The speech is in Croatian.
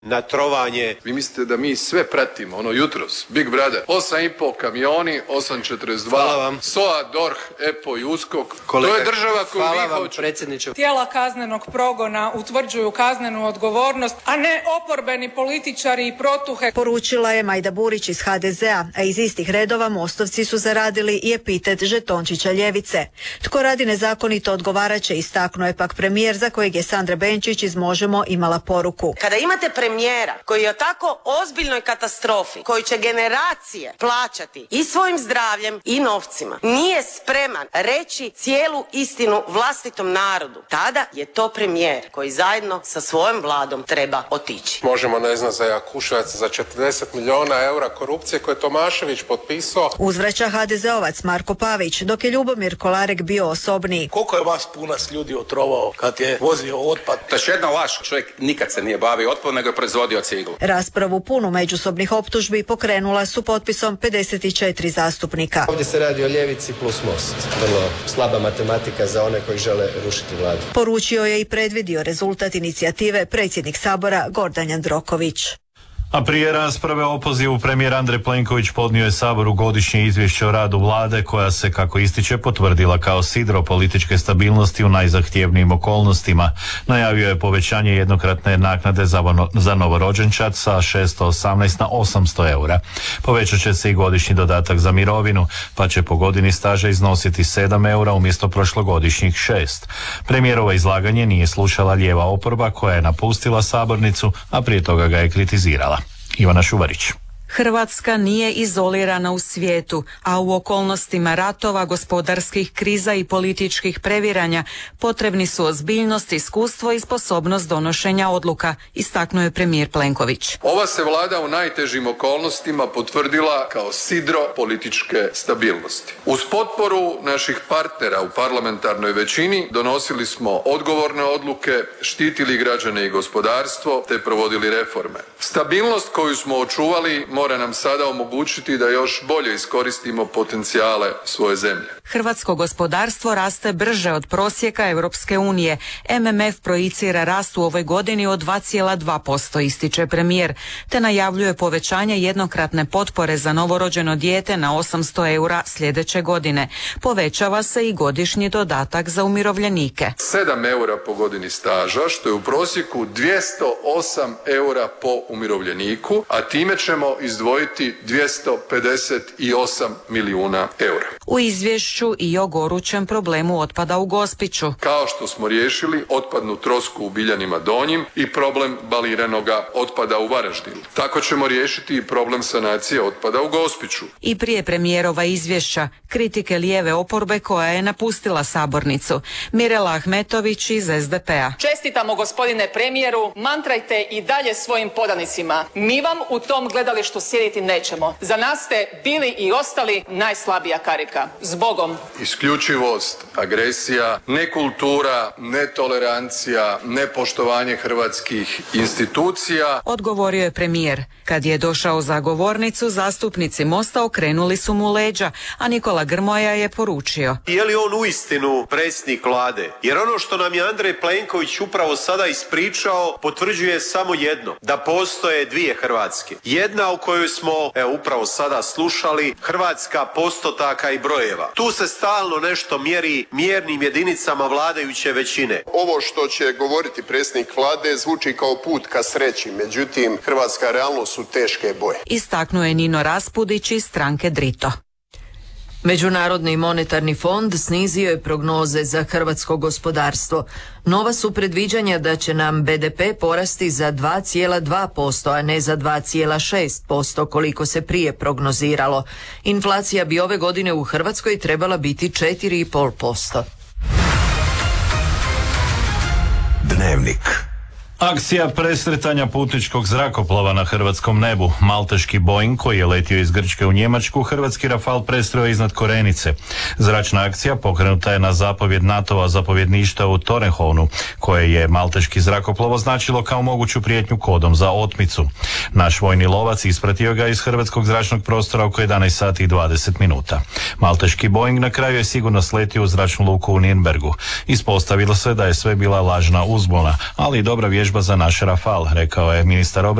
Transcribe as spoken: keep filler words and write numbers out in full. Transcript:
na trovanje. Vi mislite da mi sve pratimo, ono jutros, Big Brother, osam i pol kamioni, osam četrdeset dva, S O A, D O R H, E P O i USKOK. To je država koju vi hoćete. Tijela kaznenog progona utvrđuju kaznenu odgovornost, a ne oporbeni političari i protuhe. Poručila je Majda Burić iz H D Z A, a iz istih redova Mostovci su zaradili i epitet žetončića ljevice. Tko radi nezakonito odgovarat će, istaknuo je pak premijer za kojeg je Sandra Benčić iz Možemo imala poruku. Kada imate premijera koji je o tako ozbiljnoj katastrofi, koji će generacije plaćati i svojim zdravljem i novcima, nije spreman reći cijelu istinu vlastitom narodu, tada je to premijer koji zajedno sa svojom vladom treba otići. Možemo, ne znam, za Jakuševac za četrdeset milijuna eura korupcije koje je Tomašević potpisao. Uzvraća ha de ze ovac Marko Pavić, dok je Ljubomir Kolarek bio osobniji. Koliko je vas Punac ljudi otrovao kad je vozio otpad? To je jedna laž. Čovjek nikad se nije bavio otpadom, nego je proizvodio ciglu. Raspravu punu međusobnih optužbi pokrenula su potpisom pedeset četiri zastupnika. Ovdje se radi o ljevici plus Most. Vrlo slaba matematika za one koji žele rušiti vladu. Poručio je i predvidio rezultat inicijative predsjednik Sabora Gordan Jandroković. A prije rasprave o opozivu premijer Andrej Plenković podnio je Saboru godišnje izvješće o radu vlade koja se, kako ističe, potvrdila kao sidro političke stabilnosti u najzahtjevnijim okolnostima. Najavio je povećanje jednokratne naknade za, za novorođenčad sa šesto osamnaest na osamsto eura. Povećat će se i godišnji dodatak za mirovinu, pa će po godini staža iznositi sedam eura umjesto prošlogodišnjih šest. Premijerovo izlaganje nije slušala lijeva oporba koja je napustila sabornicu, a prije toga ga je kritizirala. Ivana Šuvarić. Hrvatska nije izolirana u svijetu, a u okolnostima ratova, gospodarskih kriza i političkih previranja potrebni su ozbiljnost, iskustvo i sposobnost donošenja odluka, istaknuo je premijer Plenković. Ova se vlada u najtežim okolnostima potvrdila kao sidro političke stabilnosti. Uz potporu naših partnera u parlamentarnoj većini donosili smo odgovorne odluke, štitili građane i gospodarstvo te provodili reforme. Stabilnost koju smo očuvali mora nam sada omogućiti da još bolje iskoristimo potencijale svoje zemlje. Hrvatsko gospodarstvo raste brže od prosjeka Europske unije. em em ef projicira rast u ovoj godini od dva zarez dva posto, ističe premijer, te najavljuje povećanje jednokratne potpore za novorođeno dijete na osamsto eura sljedeće godine. Povećava se i godišnji dodatak za umirovljenike. sedam eura po godini staža, što je u prosjeku dvjesto osam eura po umirovljeniku, a time ćemo izdvojiti dvjesto pedeset osam milijuna eura. U izvješću i o gorućem problemu otpada u Gospiću. Kao što smo riješili otpadnu trosku u Biljanima Donjim i problem baliranoga otpada u Varaždinu. Tako ćemo riješiti i problem sanacije otpada u Gospiću. I prije premijerova izvješća, kritike lijeve oporbe koja je napustila sabornicu. Mirela Ahmetović iz es de pe a. Čestitamo gospodine premijeru, mantrajte i dalje svojim podanicima. Mi vam u tom gledalištu sjediti nećemo. Za nas ste bili i ostali najslabija karika. Zbogom. Isključivost, agresija, nekultura, netolerancija, nepoštovanje hrvatskih institucija. Odgovorio je premijer. Kad je došao za govornicu, zastupnici Mosta okrenuli su mu leđa, a Nikola Grmoja je poručio. Je li on uistinu predsjednik vlade? Jer ono što nam je Andrej Plenković upravo sada ispričao potvrđuje samo jedno, da postoje dvije Hrvatske. Jedna u kojoj smo, evo, upravo sada slušali, Hrvatska postotaka i brojeva. Tu se stalno nešto mjeri mjernim jedinicama vladajuće većine. Ovo što će govoriti predsjednik vlade zvuči kao put ka sreći, međutim, hrvatska realnost su teške boje. Istaknuo je Nino Raspudić iz stranke Drito. Međunarodni monetarni fond snizio je prognoze za hrvatsko gospodarstvo. Nova su predviđanja da će nam be de pe porasti za dva zarez dva posto, a ne za dva zarez šest posto koliko se prije prognoziralo. Inflacija bi ove godine u Hrvatskoj trebala biti četiri zarez pet posto. Dnevnik. Akcija presretanja putničkog zrakoplova na hrvatskom nebu. Malteški Boeing koji je letio iz Grčke u Njemačku, hrvatski Rafal prestrojao iznad Korenice. Zračna akcija pokrenuta je na zapovjed NATO-a zapovjedništva u Torenhovnu, koje je malteški zrakoplov označilo kao moguću prijetnju kodom za otmicu. Naš vojni lovac ispratio ga iz hrvatskog zračnog prostora oko jedanaest sati i dvadeset minuta. Malteški Boeing na kraju je sigurno sletio u zračnu luku u Nürnbergu. Ispostavilo se da je sve bila lažna uzbuna, ali i dobra vježba vježba za naš Rafal, rekao je ministar obrane